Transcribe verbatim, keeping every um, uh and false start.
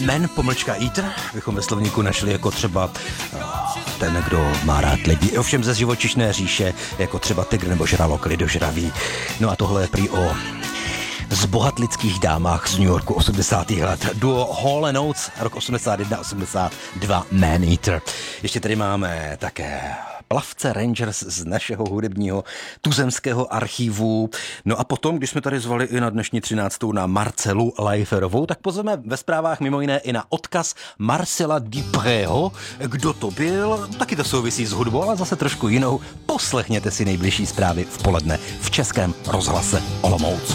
Man pomlčka eater bychom ve slovníku našli jako třeba ten, kdo má rád lidi. Ovšem ze živočišné říše, jako třeba tygr nebo žralok, lidožravý. No a tohle je prý o zbohatlických dámách z New Yorku osmdesátých let. Duo Hall and Oates, rok osmdesát jedna osmdesát dva, Man Eater. Ještě tady máme také plavce Rangers z našeho hudebního tuzemského archivu. No a potom, když jsme tady zvali i na dnešní třináctou na Marcelu Lajferovou, tak pozveme ve zprávách mimo jiné i na odkaz Marcela Duprého. Kdo to byl? Taky to souvisí s hudbou, ale zase trošku jinou. Poslechněte si nejbližší zprávy v poledne v Českém rozhlase Olomouc.